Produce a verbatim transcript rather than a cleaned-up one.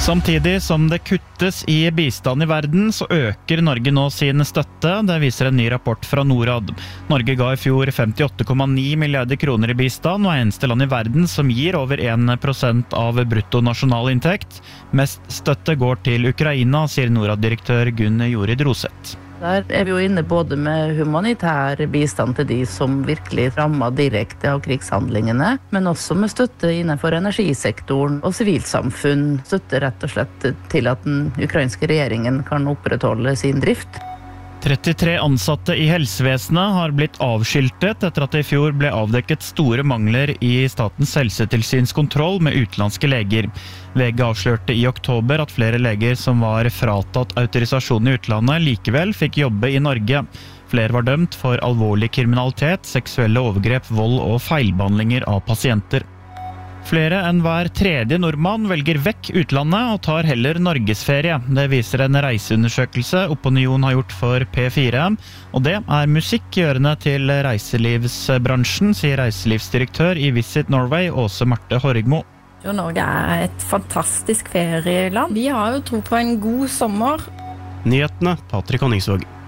Samtidig som det kuttes i bistand i verden, så øker Norge nå sin støtte. Det viser en ny rapport fra Norad. Norge ga i fjor femtiåtte komma ni milliarder kroner i bistand, og er eneste land i verden som gir over en prosent av bruttonasjonalinntekt. Mest støtte går til Ukraina, sier Norad-direktør Gunn Jorid Roseth. Der er vi jo inne både med humanitær bistand til de som virkelig rammer direkte av krigshandlingene, men også med støtte innenfor energisektoren og sivilsamfunn. Støtte rett og slett til at den ukrainske regjeringen kan opprettholde sin drift. trettitre ansatte i helsevesenet har blitt avskiltet etter at det i fjor ble avdekket store mangler i Statens helsetilsyns kontroll med utenlandske leger. V G avslørte i oktober at flere leger som var fratatt autorisasjon i utlandet likevel fikk jobbe i Norge. Flere var dømt for alvorlig kriminalitet, seksuelle overgrep, vold og feilbehandlinger av pasienter. Flere enn hver tredje nordmann velger vekk utlandet og tar heller norgesferie. Det viser en reiseundersøkelse Opinion har gjort for P fire. Og det er musikk i ørene til reiselivsbransjen, sier reiselivsdirektør i Visit Norway, Åse Marte Horgmo. Norge er et fantastisk ferieland. Vi har jo tro på en god sommer. Nyhetene, Patrick Honningsvåg.